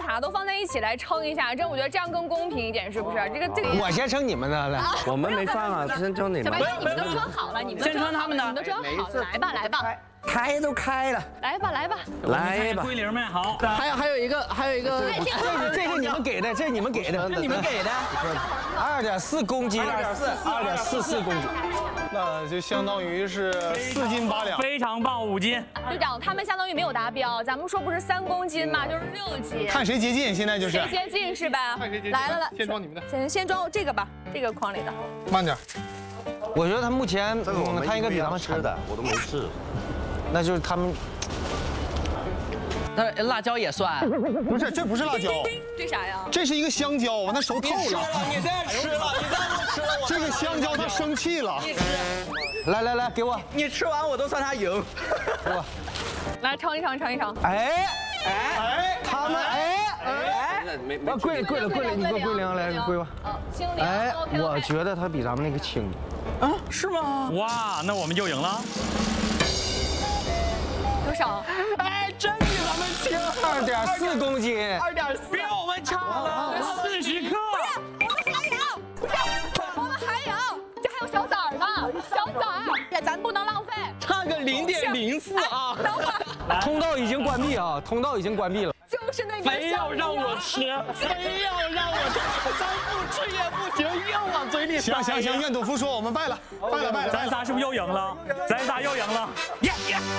茶都放在一起来称一下，我觉得这样更公平一点，是不是？这个。 我先称你们的来。 我们没放啊，先称你们。 小白，你们都称好了，你们先称他们的， 你们都称好了，来吧。 开都开了， 来吧。 来吧。 归零没好。 还有一个， 这是你们给的，这是你们给的， 你们给的。 2.4公斤，2.44公斤， 那就相当于是4斤8两。 非常棒，5斤。 队长，他们相当于没有达标，咱们说不是3公斤嘛，就是6斤。 看谁接近，现在就是谁接近是吧？ 看谁接近。 来， 先装你们的。 先装这个吧，这个筐里的。 慢点。 我觉得他目前这个我们他应该比咱们吃的，我都没试。 那就是他们。 那辣椒也算？ 不是，这不是辣椒， 这啥呀？ 这是一个香蕉，我那熟透了。 你再吃了，你再不吃了，我这个香蕉它生气了。 来，给我。 你吃完我都算他赢。 给我。 来称一称。 哎，他们跪了，你给我归零来，归吧。 清零。 哎，我觉得他比咱们那个轻。 啊，是吗？ 哇，那我们就赢了。 多少？ 哎，真比咱们轻 ，2.4公斤 ，2.4， 比我们差了40克。 我们还有，这还有小崽儿呢，小崽儿，咱不能浪费。 差个0.04啊！ 等会儿， 通道已经关闭啊，通道已经关闭了。 就是那个。 非要让我吃，非要让我吃，咱不吃也不行，硬往嘴里塞。 行，愿赌服输，我们败了。 咱仨是不是又赢了？咱仨又赢了。耶！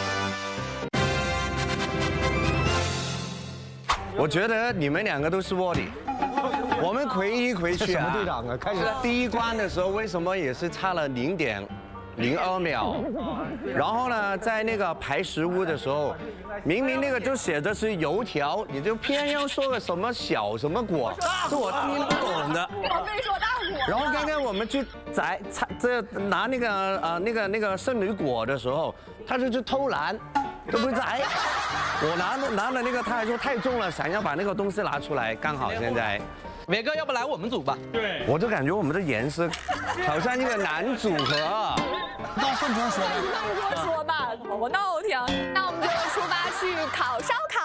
我觉得你们2个都是卧底。我们回忆回去什么队长啊？开始第一关的时候，为什么也是差了0.02秒？然后呢，在那个排食物的时候，明明那个就写的是油条，你就偏要说个什么小什么果，是我听不懂的。 我非说大果。 然后刚刚我们去拿那个圣女果的时候，他就去偷懒，都不摘。我拿了那个，他还说太重了，想要把那个东西拿出来，刚好现在。 伟哥，要不来我们组吧？ 对， 我就感觉我们的颜色好像一个男组合。 到饭桌说吧。 饭桌说吧，多闹挺。那我们就出发去烤烧烤。